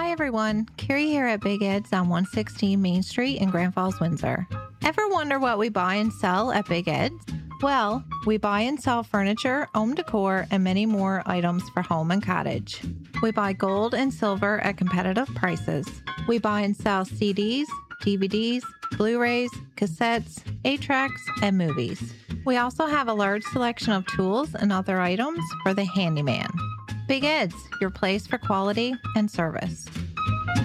Hi everyone, Carrie here at Big Ed's on 116 Main Street in Grand Falls, Windsor. Ever wonder what we buy and sell at Big Ed's? Well, we buy and sell furniture, home decor, and many more items for home and cottage. We buy gold and silver at competitive prices. We buy and sell CDs, DVDs, Blu-rays, cassettes, 8-tracks, and movies. We also have a large selection of tools and other items for the handyman. Big Ed's, your place for quality and service.